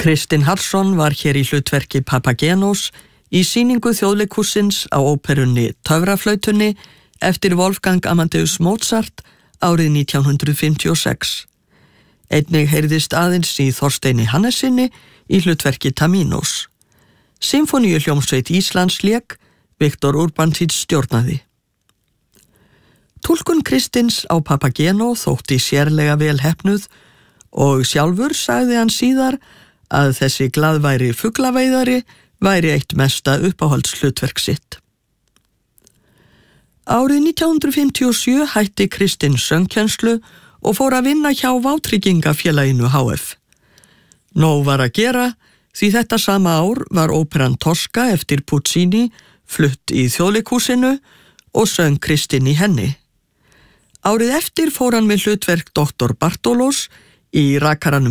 Kristinn Harrson var hér í hlutverki Papagénos í sýningu Þjóðleikhússins á óperunni Töfraflautunni eftir Wolfgang Amadeus Mozart árið 1956. Einnig heyrðist aðeins í Þorsteini Hannessyni í hlutverki Taminos. Sinfóníuhljómsveit Íslands lék, Viktor Urbancic stjórnaði. Túlkun Kristinns á Papageno þótti sérlega vel heppnuð og sjálfur sagði hann síðar að þessi glaðværi fuglaveiðari væri eitt mesta uppáhaldshlutverk sitt. Árið 1957 hætti Kristinn söngkennslu og fór að vinna hjá Vátryggingafélaginu HF. Nóg var að gera því þetta sama ár var óperan Tosca eftir Puccini flutt í Þjóðleikhúsinu og söng Kristinn í henni. Árið eftir fór hann með hlutverk Dr. Bartolos í Rakaranum